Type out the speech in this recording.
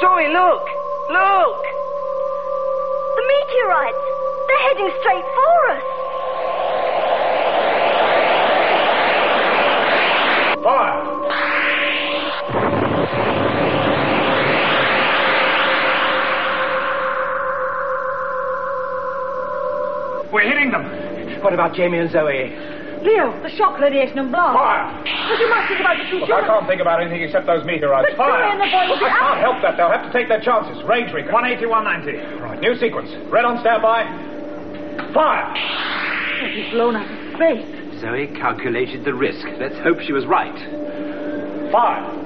Zoe, look! Look! The meteorites! They're heading straight for us! Fire! We're hitting them! What about Jamie and Zoe? Leo, the shock radiation and blast. Fire! But you must think about the two Look, I children. can't think about anything except those meteorites. But Fire! Zoe and the boy will be I can't out. help that. They'll have to take their chances. Range recon. 180, 190. Right, new sequence. Red on standby. Fire! He's blown out of space. Zoe calculated the risk. Let's hope she was right. Fire!